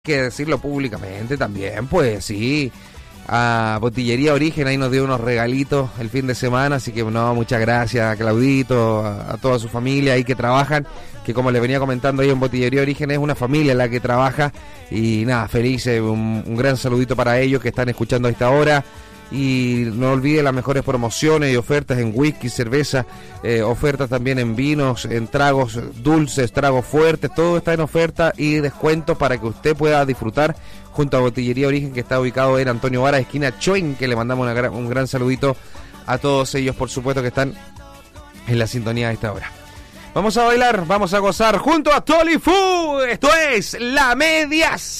que decirlo públicamente también, pues sí. A Botillería Origen ahí nos dio unos regalitos el fin de semana, así que no, muchas gracias a Claudito, a toda su familia ahí que trabajan, que como les venía comentando ahí en Botillería Origen es una familia la que trabaja y nada, felices, un gran saludito para ellos que están escuchando a esta hora. Y no olvide las mejores promociones y ofertas en whisky, cerveza, ofertas también en vinos, en tragos dulces, tragos fuertes, todo está en oferta y descuento para que usted pueda disfrutar junto a Botillería Origen, que está ubicado en Antonio Vara, esquina Choin, que le mandamos un gran saludito a todos ellos, por supuesto, que están en la sintonía de esta hora. Vamos a bailar, vamos a gozar junto a Tolifu. Esto es La Medias.